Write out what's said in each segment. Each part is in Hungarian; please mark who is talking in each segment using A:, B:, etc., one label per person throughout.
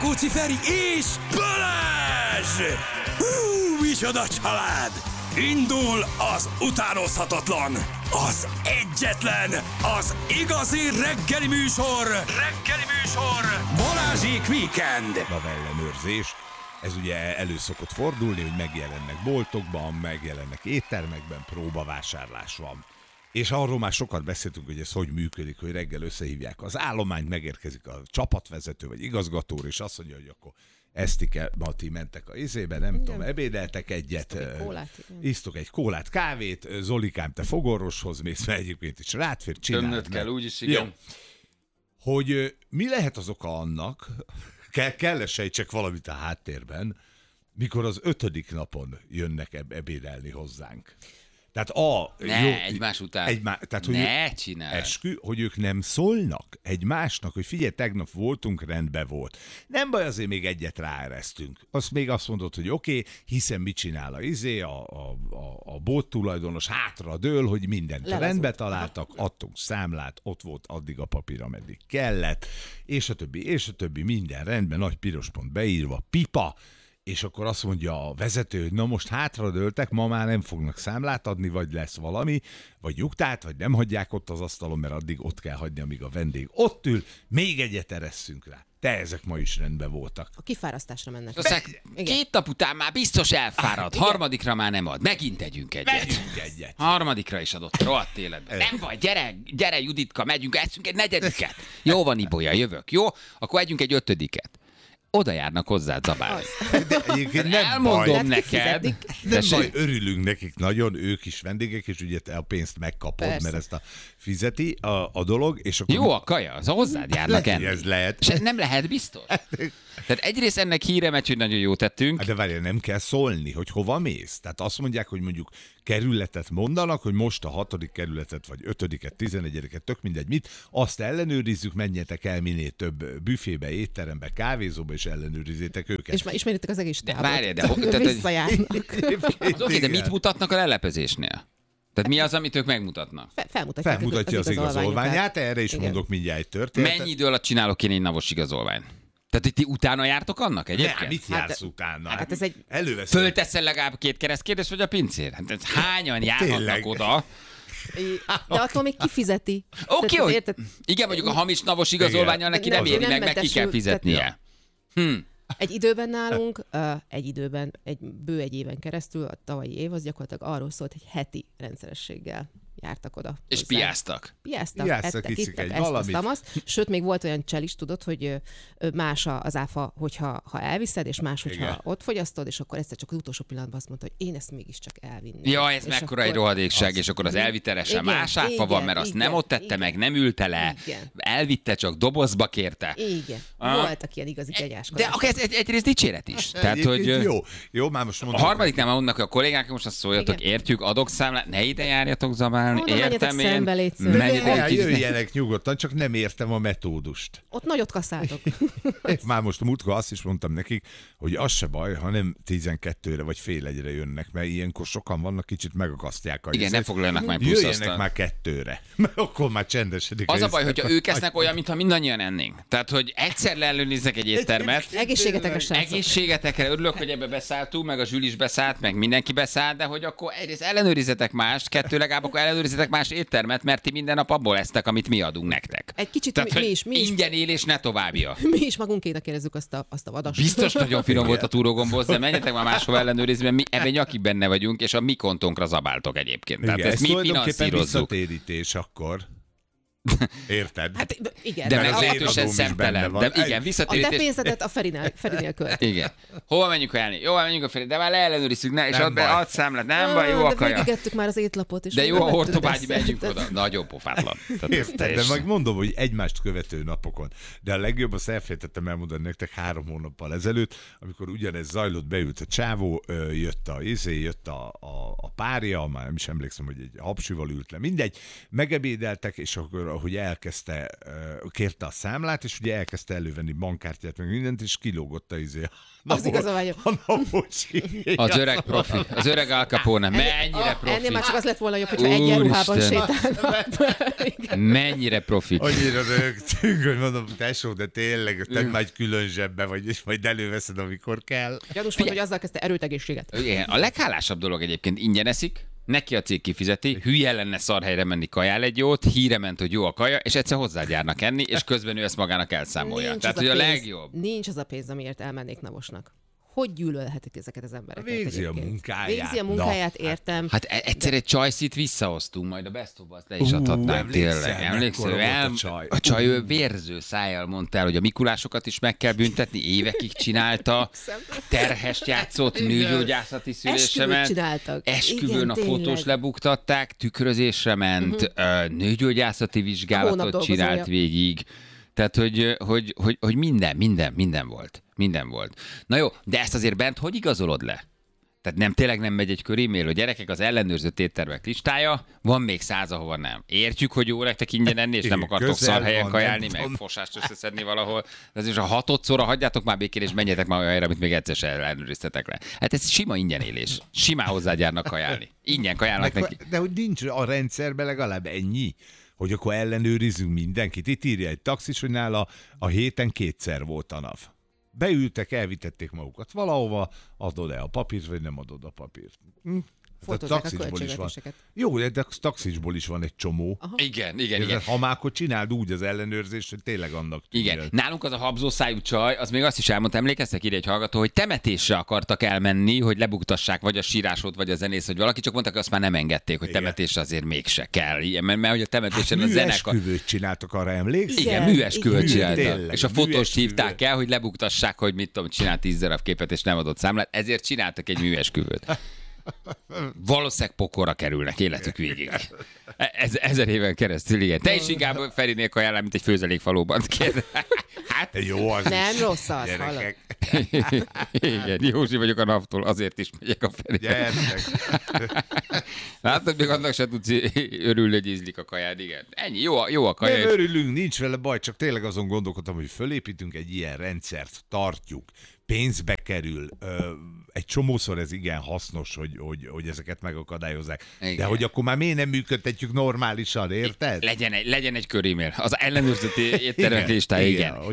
A: Rákóczi Feri és Balázs! Hú, micsoda család! Indul az utánozhatatlan, az egyetlen, az igazi reggeli műsor! Balázsék Weekend!
B: Ellenőrzés. Ez ugye elő szokott fordulni, hogy megjelennek boltokban, megjelennek éttermekben, próbavásárlás van. És arról már sokat beszéltünk, hogy ez hogy működik, hogy reggel összehívják az állományt, megérkezik a csapatvezető vagy igazgató, és azt mondja, hogy akkor Esztike, Mati mentek a izébe, nem tudom, ebédeltek egyet, isztok egy kólát, kávét, Zolikám, te fogorvoshoz mész, mert egyébként is rátfér, csináld.
C: Tömnöd kell, úgyis igen.
B: Jó. Hogy mi lehet az oka annak, kell sejtsek valamit a háttérben, mikor az 5. napon jönnek ebédelni hozzánk. Tehát
C: egymás után.
B: Tehát,
C: ne csinálj.
B: Eskü, hogy ők nem szólnak egymásnak, hogy figyelj, tegnap voltunk, rendben volt. Nem baj, azért még egyet ráeresztünk. Azt még azt mondod, hogy oké, hiszen mit csinál a bolt tulajdonos, hátra dől, hogy mindent rendbe találtak, adtunk számlát, ott volt addig a papír, ameddig kellett, és a többi, minden rendben, nagy piros pont beírva, pipa, és akkor azt mondja a vezető, hogy na most hátradőltek, ma már nem fognak számlát adni, vagy lesz valami, vagy nyugtát, vagy nem hagyják ott az asztalon, mert addig ott kell hagyni, amíg a vendég ott ül, még egyet eresszünk rá. Ezek ma is rendben voltak.
D: A kifárasztásra mennek.
C: 2 nap után már biztos elfárad, harmadikra már nem ad. Megint együnk egyet. Harmadikra is adott, rohadt életben. Nem baj, gyere Juditka, megyünk, eszünk egy 4. Jó van, Ibolya, jövök, jó? Akkor együnk egy 5. Oda járnak hozzád zabálni.
B: De egyébként nem
C: elmondom
B: baj.
C: neked.
B: Nem baj, örülünk nekik nagyon, ők is vendégek, és ugye te a pénzt megkapod,
D: persze,
B: mert ezt fizeti a dolog. És akkor
C: Jó a kaja, az hozzád járnak enni.
B: Ez lehet.
C: És nem lehet biztos. Tehát egyrészt ennek híre megy, hogy nagyon jót tettünk.
B: De várjál, nem kell szólni, hogy hova mész. Tehát azt mondják, hogy mondjuk kerületet mondanak, hogy most a 6. kerületet, vagy 5., 11., tök mindegy mit, azt ellenőrizzük, menjetek el minél több büfébe, étterembe, kávézóba, és ellenőrizzétek őket.
D: És már ismeritek az egész távot.
C: Várjál,
D: visszajárnak.
C: Oké, de mit mutatnak a lelepezésnél? Tehát mi az, amit ők megmutatnak?
B: Felmutatja az igazolványát, erre is mondok mindjárt egy történetet.
C: Mennyi idő alatt csinálok én egy navos igazolványt? Tehát itt ti utána jártok annak egyébként?
B: Nem, mit jársz utána?
D: Hát ez egy...
C: Fölteszel legalább 2 keresztkérdést, vagy a pincér? Hát hányan járhatnak oda?
D: De attól még kifizeti.
C: Oké, hogy... Igen, mondjuk a hamis navos igazolvánnyal neki nem éri meg ki kell fizetnie.
D: Egy időben nálunk, bő egy éven keresztül, a tavalyi év az gyakorlatilag arról szólt, hogy heti rendszerességgel jártak oda.
C: És piáztak.
D: Ettek, ittek, ezt, azt. Sőt, még volt olyan csel is, tudod, hogy más az áfa, hogyha elviszed, és más, hogyha ott fogyasztod, és akkor egyszer csak az utolsó pillanatban azt mondta, hogy én ezt mégiscsak elvinném.
C: Ja, ez mekkora egy rohadékság, és akkor az elvitelesen más áfa van, mert azt nem ott tette meg, nem ülte le, elvitte, csak dobozba kérte.
D: Igen. Voltak ilyen igazi kegyáskodások.
C: De ez egyrészt dicséret is. Tehát, hogy
B: jó, már most mondom.
C: A harmadiknál már mondnak a kollégák, most azt szóljatok, értjük, adok számlát, ne ide járjatok zabálni. Értem én.
B: Jöjjenek nyugodtan, csak nem értem a metódust.
D: Ott nagyot kasszáltok.
B: Már most múltkor azt is mondtam nekik, hogy az se baj, ha nem 12-re vagy fél 1-re jönnek, mert ilyenkor sokan vannak, kicsit megakasztják.
C: Igen, nem foglalnak már plusz
B: jöjjenek már 2-re, mert akkor már csendesedik.
C: Az a baj, hogyha ők esznek olyan, mintha mindannyian ennénk. Tehát, hogy egyszer leellenőriznek egy éttermet. Egészségetekre örülök, hogy ebbe beszálltunk, meg a Zsül is beszállt, meg mindenki beszállt, de hogy akkor egyrészt ellenőrizetek mást, 2 legalább akkor ellenőrizetek más éttermet, mert ti minden nap abból esztek, amit mi adunk nektek.
D: Egy kicsit
C: tehát,
D: mi is.
C: Ingyen élés ne továbbja.
D: Mi is magunkének érezzük azt a vadast.
C: Biztos nagyon finom volt a túrógomboz, de menjetek már máshova ellenőrizni, mert mi ebben nyakig benne vagyunk, és a mi kontónkra zabáltok egyébként. Tehát
B: igen,
C: ezt mi finanszírozzuk.
B: Visszatérítés akkor. Érted?
D: Hát igen.
C: De meglehetősen szemtelen. De igen, visszatérítés.
D: A te pénzedet a Ferinél költ.
C: Igen. Hova menjünk elni? Jó, menjünk a Feri, de már leellenőrizzük, ne, és add számlát. Nem baj, jó a kaja.
D: De végigettük már az étlapot is.
C: De jó a hortobágyi, menjünk oda. Nagyon pofátlan.
B: Érted, de meg mondom, hogy egymást követő napokon. De a legjobb, azt elfelejtettem elmondani nektek 3 hónappal ezelőtt, amikor ugyanez zajlott, beült a csávó, jött a párja, már nem is emlékszem, hogy egy hapsival ült le, mindegy, megebédeltek, és akkor hogy kérte a számlát, és ugye elkezdte elővenni bankkártyát, meg mindent, és kilógott
D: az igaza vagy.
C: Az öreg profi, az öreg Al Capone, mennyire profi.
D: Ennél már csak az lett volna jobb, hogyha egyenruhában sétálnak.
C: Mennyire profi.
B: Annyira rögtünk, hogy mondom, tesó, de tényleg, tedd már egy külön zsebbe, és majd előveszed, amikor kell.
D: Gyanús volt, hogy azzal kezdte erőtegészséget.
C: Igen, a leghálásabb dolog egyébként, ingyen eszik, neki a cég kifizeti, hülye lenne szarhelyre menni, kajál egy jót, híre ment, hogy jó a kaja, és egyszer hozzágyárnak enni, és közben ő ezt magának elszámolja.
D: Nincs
C: Tehát, hogy a legjobb.
D: Nincs az a pénz, amiért elmennék Navosnak. Hogy gyűlölhetik ezeket az embereket?
B: Végzi a
D: munkáját, értem.
C: Hát egyszer egy csajszit visszahoztunk, majd a Best of Us-t le is adhatnánk tényleg. Emlékszel, a csaj ő vérző szájjal mondta el, hogy a Mikulásokat is meg kell büntetni, évekig csinálta, terhest játszott, nőgyógyászati szülésre ment, esküvőn a fotós lebuktatták, tükrözésre ment, nőgyógyászati vizsgálatot csinált végig. Tehát, hogy minden volt. Minden volt. Na jó, de ezt azért bent hogy igazolod le? Tehát tényleg nem megy egy körémél, hogy gyerekek, az ellenőrzött éttermek listája, van még 100, ahova nem. Értjük, hogy jó nektek ingyen enni, és nem akartok szarhelyen kajálni, meg fosást összeszedni valahol. De azért a 6-szorra hagyjátok már békén, és menjetek már olyan helyre, amit még egyszer sem ellenőriztetek le. Hát ez sima ingyen élés. Simán hozzágyárnak kajálni. Ingyen kajálnak neki.
B: De hogy nincs a rendszerben legalább ennyi, hogy akkor ellenőrizzünk mindenkit. Itt írja egy taxis, hogy nála a héten 2-szer volt a NAV. Beültek, elvitették magukat valahova, adod-e a papírt, vagy nem adod a papírt. A taxisból is van. Jó, de taxisból is van egy csomó.
C: Aha. Igen.
B: Ha már akkor csináld úgy az ellenőrzést, hogy tényleg annak tudja.
C: Igen. Nálunk az a habzószájú csaj, az még azt is elmondta, emlékeztek ide egy hallgató, hogy temetésre akartak elmenni, hogy lebuktassák vagy a sírásot, vagy a zenész, vagy valaki, csak mondtak, hogy azt már nem engedték, hogy temetésre azért mégse kell. Igen, mert hogy a temetésen a zenekar...
B: Műesküvőt csináltak, arra emlékszel?
C: Igen, műesküvőt csináltak. És a fotóst hívták el, hogy lebuktassák, hogy mit tudom, csinált 10 darab képet, és nem adott számlát, ezért csináltak egy műesküvőt. Valószínűleg pokorra kerülnek életük végig. 1000 éven keresztül, igen. Te is inkább Ferinél kajálnál, mint egy főzelékfalóban.
B: Hát jó az.
D: Nem rossz az, hallod.
C: Igen, Józsi vagyok a naptól, azért is megyek a Ferinél. Látod, még annak se tudsz örülni, hogy ízlik a kajád, igen. Ennyi, jó a kaja.
B: Nem örülünk, nincs vele baj, csak tényleg azon gondolkodtam, hogy fölépítünk egy ilyen rendszert, tartjuk, pénzbe kerül, egy csomószor ez igen hasznos, hogy ezeket megakadályozzák. Igen. De hogy akkor már miért nem működtetjük normálisan, érted?
C: Legyen egy körémél. Az ellenőrzött éttermek listája,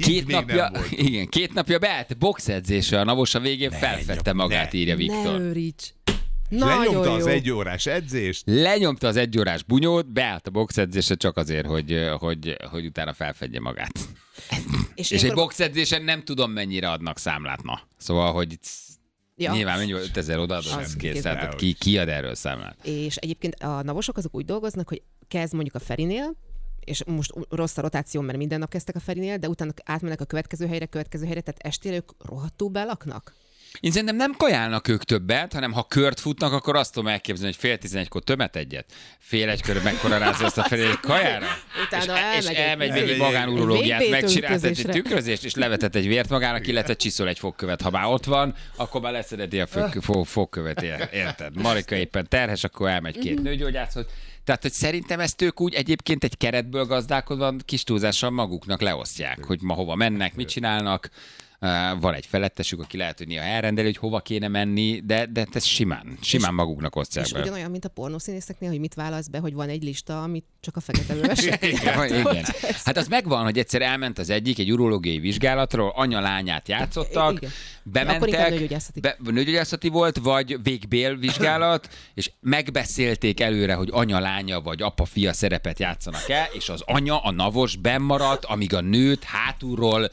C: igen. 2 napja beállt boxedzésre, a Navos a végén felfedte magát, írja Viktor.
D: Ne őríts.
B: Lenyomta az 1 órás edzést.
C: Lenyomta az 1 órás bunyót, beállt a boxedzésre csak azért, hogy utána felfedje magát. És egy boxedzésen nem tudom, mennyire adnak számlát, na. Szóval, hogy nyilván mennyi 5000 odaadod, kész, tehát ki ad erről számlát.
D: És egyébként a Navosok azok úgy dolgoznak, hogy kezd mondjuk a Ferinél, és most rossz a rotáció, mert minden nap kezdtek a Ferinél, de utána átmennek a következő helyre, tehát estére ők rohadtul belaknak.
C: Én szerintem nem kajálnak ők többet, hanem ha kört futnak, akkor azt tudom elképzelni, hogy 10:30-kor tömet egyet. 10:30 megkorarázza ezt a felé kajára.
D: Utána
C: és elmegy még egy magánurológiát, megcsináltat egy tükrözést, és levetett egy vért magának, illetve csiszol egy fogkövet. Ha már ott van, akkor már leszedeti a fogkövet, érted? Marika éppen terhes, akkor elmegy 2 nőgyógyászhoz. Tehát, hogy szerintem ezt ők úgy egyébként egy keretből gazdálkodva kis túlzással maguknak leosztják, hogy ma hova mennek, mit csinálnak. Van egy felettesük, aki lehet, hogy néha elrendeli, hogy hova kéne menni, de ez simán maguknak osztják be.
D: És ugyanolyan, mint a pornószínészeknél, hogy mit válasz be, hogy van egy lista, amit csak a fekete lövesek.
C: Igen. Hát az megvan, hogy egyszer elment az egyik egy urológiai vizsgálatról, anya-lányát játszottak,
D: igen.
C: bementek, nőgyógyászati volt, vagy végbél vizsgálat, és megbeszélték előre, hogy anya-lánya vagy apa-fia szerepet játszanak el, és az anya, a Navos bennmaradt, amíg a nőt hátulról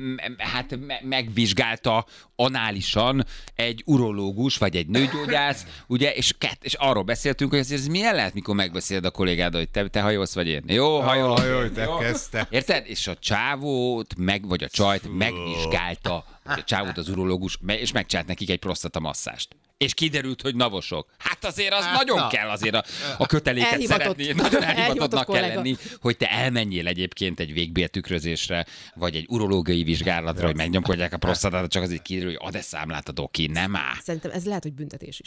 C: megvizsgálta análisan egy urológus, vagy egy nőgyógyász, ugye, és arról beszéltünk, hogy ez milyen lehet, mikor megbeszéled a kollégád, hogy te hajolsz, vagy én. Jó, hajolsz. Érted? És a csávót, vagy a csajt megvizsgálta, a csávót az urológus, és megcsinált nekik egy prosztatamasszást. És kiderült, hogy Navosok. Hát azért az nagyon kell azért a köteléket szeretni. Nagyon elhivatottnak kell lenni, hogy te elmenjél egyébként egy végbéltükrözésre, vagy egy urológiai vizsgálatra, hogy megnyomkodják a prosztatát, csak azért kiderül, hogy ad-e számlát a doki, nem áll.
D: Szerintem ez lehet, hogy büntetés is.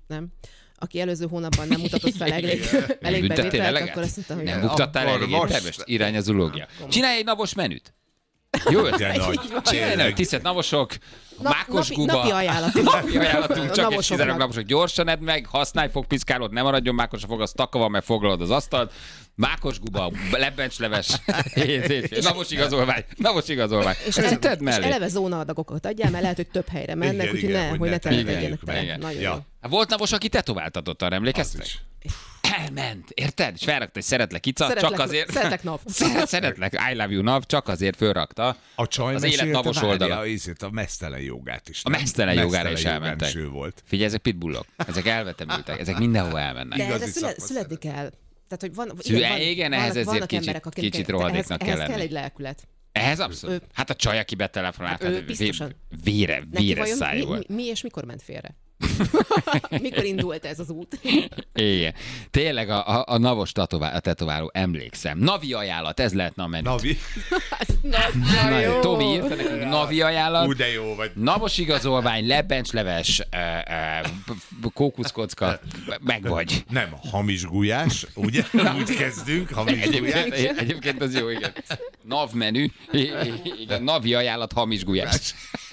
D: nem? Aki előző hónapban nem mutatott fel elég bevételt, akkor azt mondta, hogy...
C: Nem buktattál elég éttermest? Irány az ulógia. Csinálj egy navos menüt. Jó ötlet. Tisztelt navosok, mákos guba.
D: Napi
C: ajánlatunk. Csak egy kizárólag navosok. Gyorsan edd meg, használj fogpiszkálót, ne maradjon mákos a fog, az takava, mert foglalod az asztalt. Mákos guba, lebbencsleves, navos igazolvány.
D: És eleve zónaadagokat adjál, mert lehet, hogy több helyre mennek, úgyhogy ne telepedjenek tele. Nagyon jó.
C: Volt navos, aki tetováltatott, arra emlékeztek? Elment, érted? És felrakta, hogy szeretlek Ica, csak azért...
D: Szeretlek NAV.
C: Szeretlek, I love you NAV, csak azért fölrakta az élet navos oldala.
B: A mesztelen jogát is.
C: A mesztelen jogára is elmentek.
B: Volt.
C: Figyelj, ezek pitbullok, ezek elvetemültek, ezek mindenhova elmennek.
D: De erre születni kell. Tehát, hogy
C: igen, ehhez ezért kicsit rohadéknak kell lenni.
D: Ehhez kell egy lelkület.
C: Ehhez abszolút. Hát a csaj, aki betelefonált,
D: biztosan.
C: Véres száj volt.
D: Mi és mikor ment félre? Mikor indult ez az út?
C: Igen. Tényleg a navos tetováló, emlékszem. Navi ajánlat, ez lehetne a menü.
B: Navi?
D: Jó.
C: Tomi írta nekünk, navi ajánlat.
B: De jó vagy.
C: Navos igazolvány, lebbencsleves, kókuszkocka, meg vagy.
B: Nem, hamis gulyás, ugye? Úgy kezdünk, hamis gulyás.
C: Egyébként az jó, igen. NAV menü, igen, navi ajánlat, hamis gulyás.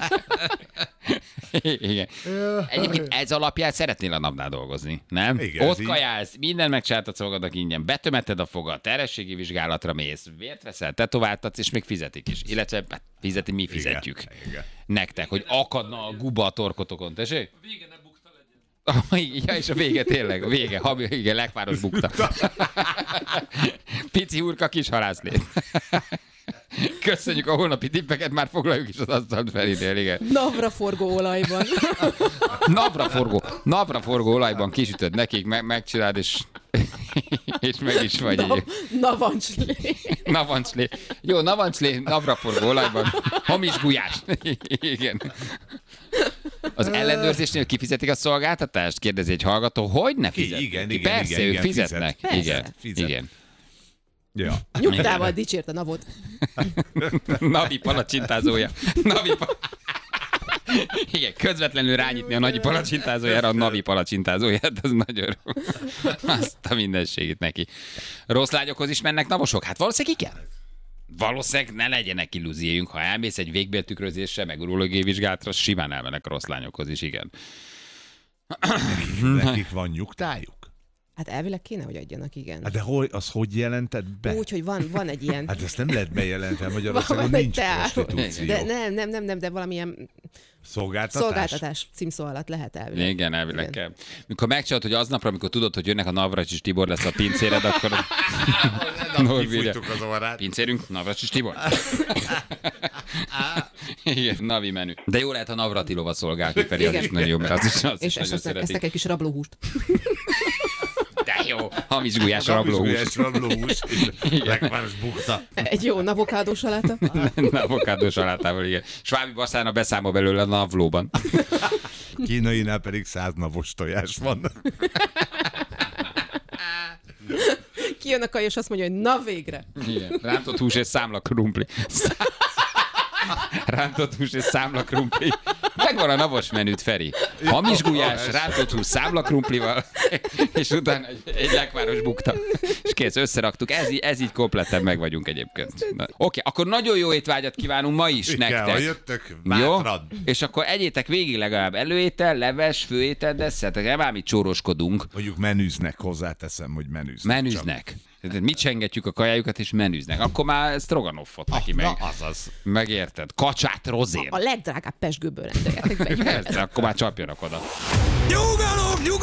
C: Igen. Egyébként ez alapján szeretnél a napnál dolgozni, nem?
B: Igen,
C: ott kajálsz, minden megcsináltatsz magadnak ingyen, betömeted a fogad, terhességi vizsgálatra mész, vért veszel, tetováltatsz, és még fizetik is. Illetve fizeti, mi fizetjük. Igen. Nektek, hogy akadna a guba a torkotokon, tessék?
E: A vége ne bukta legyen.
C: Ja, és a vége tényleg, a vége. Igen, lekváros bukta. Pici hurka, kis halászlét. Köszönjük a holnapi tippeket, már foglaljuk is az asztalt felidél, igen.
D: Navraforgó olajban.
C: Navraforgó olajban kisütöd nekik, megcsináld, és meg is vagy. Navancslé. Jó, navancslé, navraforgó olajban. Hamis gulyás. Igen. Az ellenőrzésnél kifizetik a szolgáltatást? Kérdezi egy hallgató. Hogy ne fizetnek?
B: Igen,
C: Persze, ők fizetnek. Igen.
B: Ja.
D: Nyugtával dicsért a navot.
C: Navi palacsintázója. Igen, közvetlenül rányitni a nagyi palacsintázójára a navi palacsintázóját, az nagyon jó. Azt a mindenségét neki. Rossz lányokhoz is mennek navosok? Hát valószínűleg ki kell. Valószínűleg ne legyenek illúzióink, ha elmész egy végbéltükrözésre, meg urológiai vizsgálatra, simán elmennek a rossz lányokhoz is, igen.
B: Nekik van nyugtájuk?
D: Hát elvileg kéne, hogy adjanak, igen.
B: Hát de hogy jelented be?
D: Úgy, hogy van egy ilyen...
B: Hát ezt nem lehet bejelenteni, Magyarországon nincs prostitúció.
D: De nem, de valamilyen... Szolgáltatás címszó alatt lehet elvileg.
C: Igen, elvileg kell. Mikor megcsinálod, hogy aznapra, amikor tudod, hogy jönnek a Navracsics Tibor lesz a pincéred, akkor...
B: Kifújtuk az orrát.
C: Pincérünk, Navracsics Tibor. Igen, navi menü. De jó lehet a Navratilova szolgálni felé, az is nagyon jó, mert az is nagyon szeretik.
D: Esznek egy kis rablóhúst.
C: De jó, hamis gulyás rablóhús.
B: Lekváros bukta.
D: Egy jó avokádó saláta.
C: Avokádó salátával, igen. Svábi Baszána beszámol belőle a navlóban.
B: Kínainál pedig 100 navos tojás van.
D: Kijön a kaj, és azt mondja, hogy na végre.
C: Igen. Rántott hús és számla krumpli. Rántott hús és számla krumpli. Megvan a navos menüt, Feri. Hamis gulyás, rántott hús számla krumplival, és utána egy lekváros bukta. És kész, összeraktuk. Ez így kompletten meg vagyunk egyébként. Oké, akkor nagyon jó étvágyat kívánunk ma is nektek.
B: Ha jöttök, bátran.
C: Jó? És akkor egyétek végig legalább előétel, leves, főétel, desszertek. Nem ám itt csóroskodunk.
B: Mondjuk menüznek, hozzáteszem, hogy menüznek.
C: Menüznek. Mit csengetjük a kajájukat, és menüznek. Akkor már stroganoffot neki meg.
B: Na, azaz.
C: Megérted? Kacsát rozén.
D: A legdrágább pezsgőből rendeljetek be.
C: Persze, akkor már csapjanak oda.
A: Nyugalom!